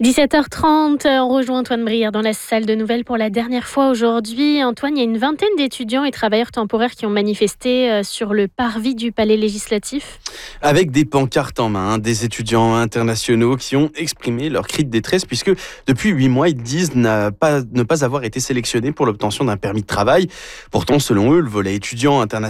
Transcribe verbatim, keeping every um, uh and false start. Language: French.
dix-sept heures trente, on rejoint Antoine Brière dans la salle de nouvelles pour la dernière fois aujourd'hui. Antoine, il y a une vingtaine d'étudiants et travailleurs temporaires qui ont manifesté sur le parvis du palais législatif. Avec des pancartes en main, des étudiants internationaux qui ont exprimé leur cri de détresse puisque depuis huit mois, ils disent n'a pas, ne pas avoir été sélectionnés pour l'obtention d'un permis de travail. Pourtant, selon eux, le volet étudiant international